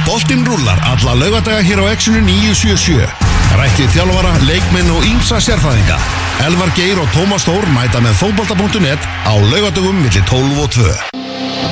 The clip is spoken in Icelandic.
Boltinn rúllar alla laugardaga hér á Exinu 977. Rættið þjálfara, leikmenn og ýmsa sérfræðinga. Elvar Geir og Tómas Þór mæta með fótbolta.net á laugardögum milli 12 og 2.